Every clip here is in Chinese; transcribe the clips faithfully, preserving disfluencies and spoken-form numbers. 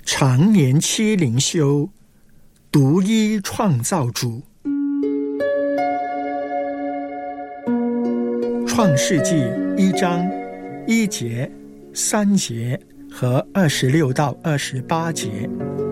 常年期灵修，独一创造主。创世纪一章一节、三节和二十六到二十八节。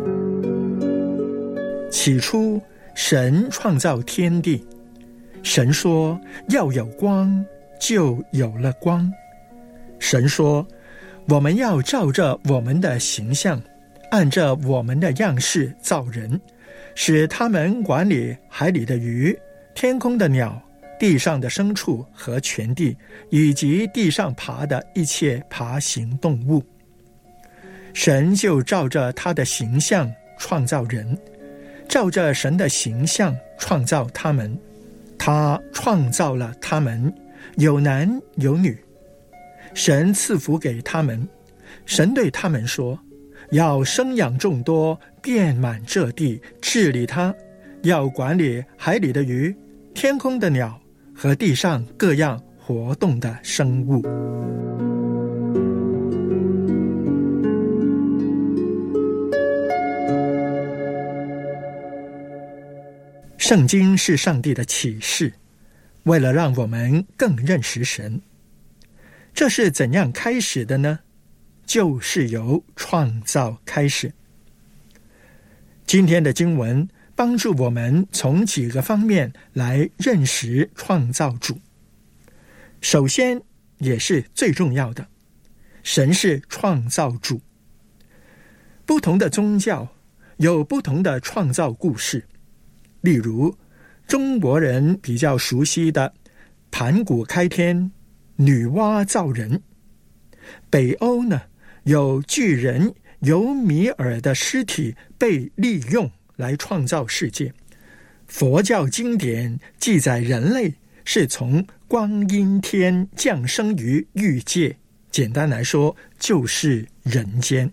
起初，神创造天地，神说要有光，就有了光。神说，我们要照着我们的形象，按着我们的样式造人，使他们管理海里的鱼、天空的鸟、地上的牲畜和全地，以及地上爬的一切爬行动物。神就照着他的形象创造人，照着神的形象创造他们，他创造了他们，有男有女。神赐福给他们，神对他们说，要生养众多，遍满这地，治理它，要管理海里的鱼、天空的鸟和地上各样活动的生物。圣经是上帝的启示，为了让我们更认识神。这是怎样开始的呢？就是由创造开始。今天的经文帮助我们从几个方面来认识创造主。首先，也是最重要的，神是创造主。不同的宗教有不同的创造故事，例如中国人比较熟悉的盘古开天、女娲造人。北欧呢，有巨人尤米尔的尸体被利用来创造世界。佛教经典记载人类是从光阴天降生于欲界，简单来说就是人间。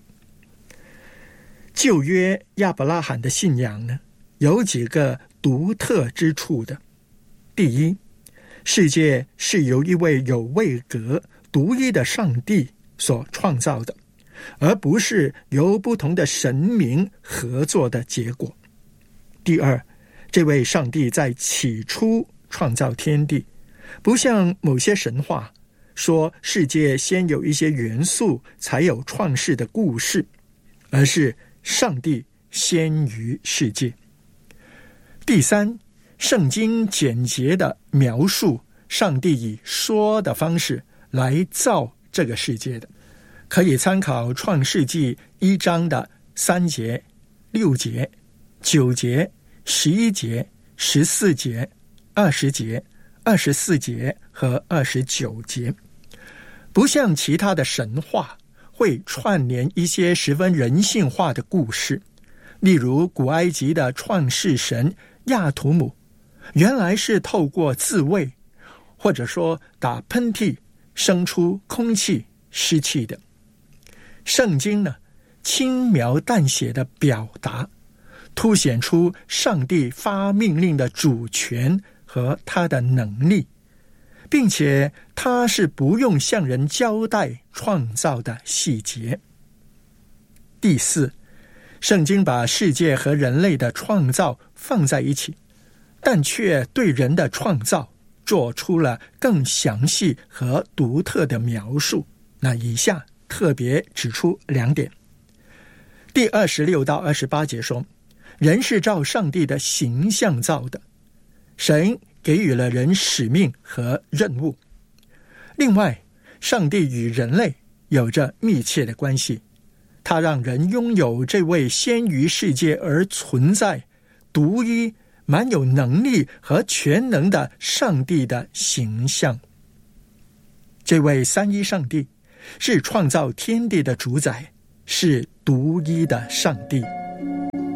旧约亚伯拉罕的信仰呢，有几个独特之处的。第一，世界是由一位有位格、独一的上帝所创造的，而不是由不同的神明合作的结果。第二，这位上帝在起初创造天地，不像某些神话说世界先有一些元素才有创世的故事，而是上帝先于世界。第三，圣经简洁地描述上帝以说的方式来造这个世界的，可以参考创世纪一章的三节、六节、九节、十一节、十四节、二十节、二十四节和二十九节。不像其他的神话会串联一些十分人性化的故事，例如古埃及的创世神亚图姆，原来是透过自慰或者说打喷嚏生出空气湿气的。圣经呢，轻描淡写的表达，凸显出上帝发命令的主权和他的能力，并且他是不用向人交代创造的细节。第四，圣经把世界和人类的创造放在一起，但却对人的创造做出了更详细和独特的描述。那以下特别指出两点。第二十六到二十八节说，人是照上帝的形象造的，神给予了人使命和任务。另外，上帝与人类有着密切的关系，他让人拥有这位先于世界而存在、独一、满有能力和全能的上帝的形象。这位三一上帝是创造天地的主宰，是独一的上帝。